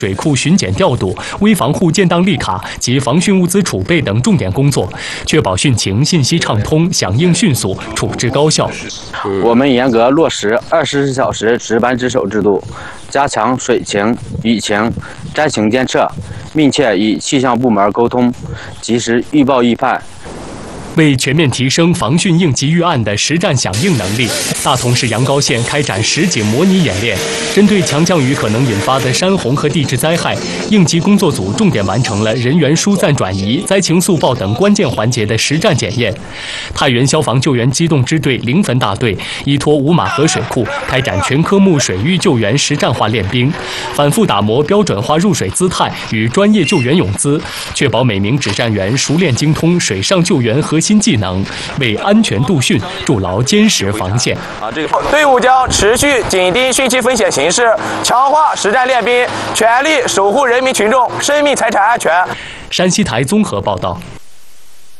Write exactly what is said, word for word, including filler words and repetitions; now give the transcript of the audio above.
水库巡检调度、危防护建档立卡及防汛物资储备等重点工作，确保汛情信息畅通、响应迅速、处置高效。 我们严格落实二十四小时值班值守制度，加强水情、雨情、灾情监测，密切与气象部门沟通，及时预报预判。 为全面提升防汛应急预案的实战响应能力，大同市阳高县开展实景模拟演练。针对强降雨可能引发的山洪和地质灾害，应急工作组重点完成了人员疏散转移、灾情速报等关键环节的实战检验。太原消防救援机动支队临汾大队依托五马河水库，开展全科目水域救援实战化练兵，反复打磨标准化入水姿态与专业救援泳姿，确保每名指战员熟练精通水上救援核心技能，为安全度汛筑牢坚实防线。 啊，这个队伍将持续紧盯汛期风险形势，强化实战练兵，全力守护人民群众生命财产安全。 山西台综合报道。